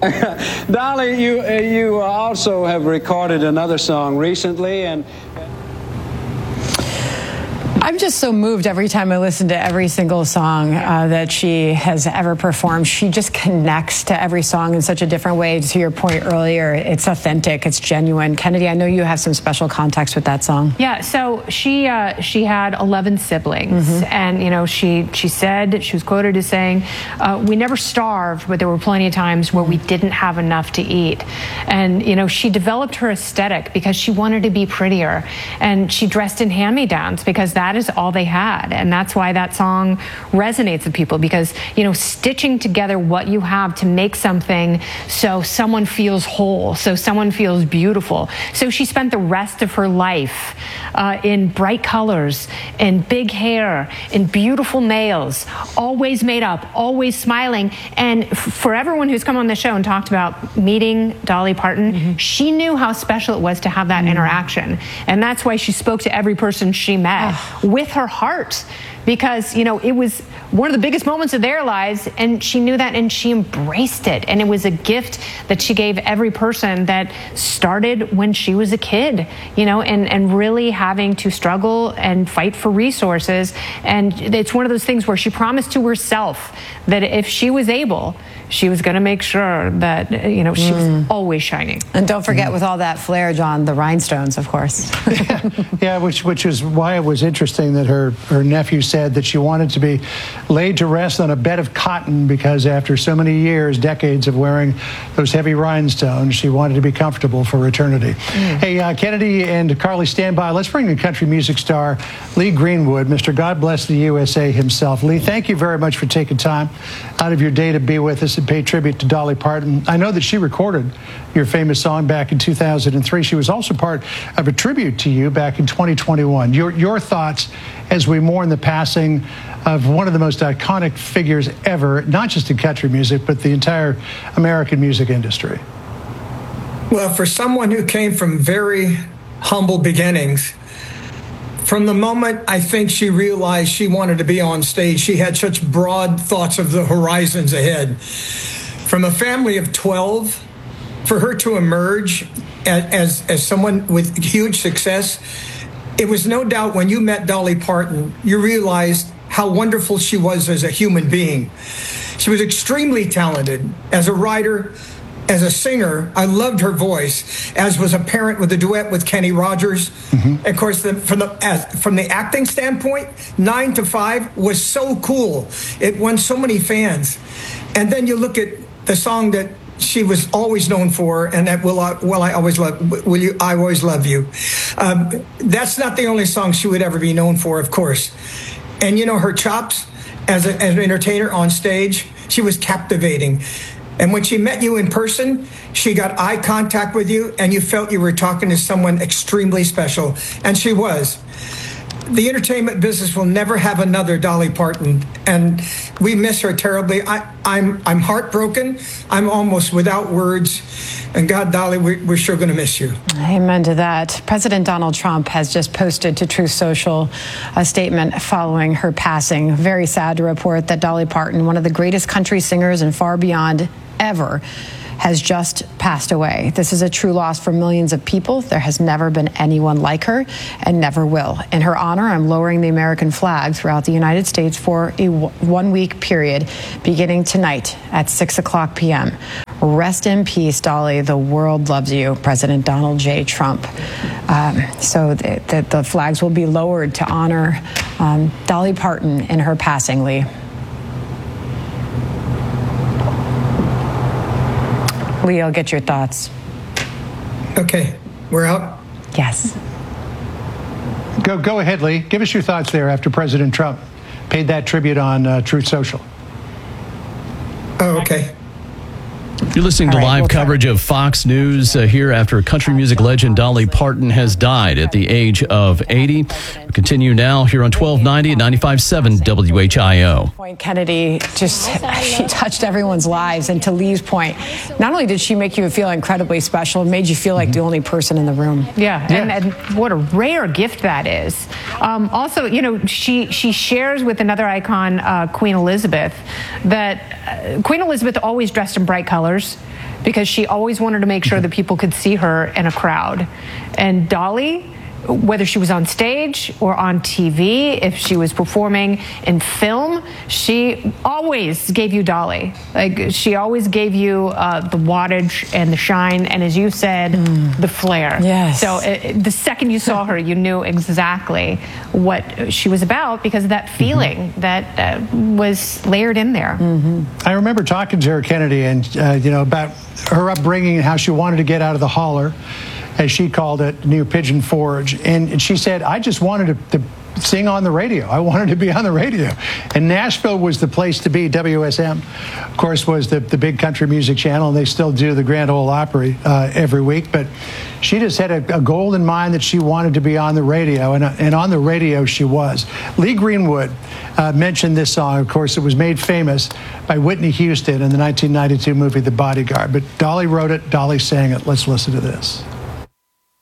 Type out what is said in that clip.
Dolly, you also have recorded another song recently, and I'm just so moved every time I listen to every single song that she has ever performed. She just connects to every song in such a different way. To your point earlier, it's authentic, it's genuine. Kennedy, I know you have some special context with that song. Yeah, so she had 11 siblings, and she said, she was quoted as saying, "We never starved, but there were plenty of times where we didn't have enough to eat." And she developed her aesthetic because she wanted to be prettier, and she dressed in hand-me-downs because that is all they had. And that's why that song resonates with people, because stitching together what you have to make something so someone feels whole, so someone feels beautiful. So she spent the rest of her life in bright colors, in big hair, in beautiful nails, always made up, always smiling. And for everyone who's come on the show and talked about meeting Dolly Parton, she knew how special it was to have that interaction. And that's why she spoke to every person she met with her heart, because it was one of the biggest moments of their lives, and she knew that, and she embraced it. And it was a gift that she gave every person that started when she was a kid, and really having to struggle and fight for resources. And it's one of those things where she promised to herself that if she was able, she was going to make sure that she was always shining. And don't forget, with all that flair, John, the rhinestones, of course. Yeah, which is why it was interesting that her nephew said that she wanted to be laid to rest on a bed of cotton, because after so many years, decades of wearing those heavy rhinestones, she wanted to be comfortable for eternity. Hey, Kennedy and Carly, stand by. Let's bring the country music star Lee Greenwood, Mr. God Bless the USA himself. Lee, thank you very much for taking time out of your day to be with us and pay tribute to Dolly Parton. I know that she recorded your famous song back in 2003. She was also part of a tribute to you back in 2021. Your thoughts as we mourn the passing of one of the most iconic figures ever, not just in country music, but the entire American music industry. Well, for someone who came from very humble beginnings, from the moment I think she realized she wanted to be on stage, she had such broad thoughts of the horizons ahead. From a family of 12, for her to emerge as someone with huge success, it was no doubt when you met Dolly Parton, you realized how wonderful she was as a human being. She was extremely talented as a writer, as a singer. I loved her voice, as was apparent with the duet with Kenny Rogers. Of course, from the acting standpoint, 9 to 5 was so cool. It won so many fans. And then you look at the song that she was always known for, and that I always love you. That's not the only song she would ever be known for, of course. And her chops as an entertainer on stage, she was captivating. And when she met you in person, she got eye contact with you, and you felt you were talking to someone extremely special. And she was. The entertainment business will never have another Dolly Parton, and we miss her terribly. I'm heartbroken. I'm almost without words. And God, Dolly, we're sure going to miss you. Amen to that. President Donald Trump has just posted to Truth Social a statement following her passing. Very sad to report that Dolly Parton, one of the greatest country singers and far beyond ever, has just passed away. This is a true loss for millions of people. There has never been anyone like her, and never will. In her honor, I'm lowering the American flag throughout the United States for a one-week period beginning tonight at 6:00 p.m. Rest in peace, Dolly. The world loves you, President Donald J. Trump. So the flags will be lowered to honor Dolly Parton in her passing, Lee. Lee, I'll get your thoughts. Okay, we're out? Yes. Go ahead, Lee. Give us your thoughts there after President Trump paid that tribute on Truth Social. Oh, okay. You're listening to live coverage of Fox News here after country music legend Dolly Parton has died at the age of 80. We continue now here on 1290 at 95.7 WHIO. Point Kennedy, she touched everyone's lives. And to Lee's point, not only did she make you feel incredibly special, it made you feel like the only person in the room. Yeah. And what a rare gift that is. Also, she shares with another icon, Queen Elizabeth, that Queen Elizabeth always dressed in bright colors. because she always wanted to make sure that people could see her in a crowd. And Dolly, whether she was on stage or on TV, if she was performing in film, she always gave you Dolly. Like, she always gave you the wattage and the shine, and as you said, the flair. Yes. So the second you saw her, you knew exactly what she was about because of that feeling that was layered in there. I remember talking to her, Kennedy, and about her upbringing and how she wanted to get out of the holler, as she called it, near Pigeon Forge. And she said, I just wanted to sing on the radio. I wanted to be on the radio. And Nashville was the place to be. WSM, of course, was the big country music channel, and they still do the Grand Ole Opry every week. But she just had a goal in mind that she wanted to be on the radio, and on the radio she was. Lee Greenwood mentioned this song. Of course, it was made famous by Whitney Houston in the 1992 movie The Bodyguard. But Dolly wrote it, Dolly sang it. Let's listen to this.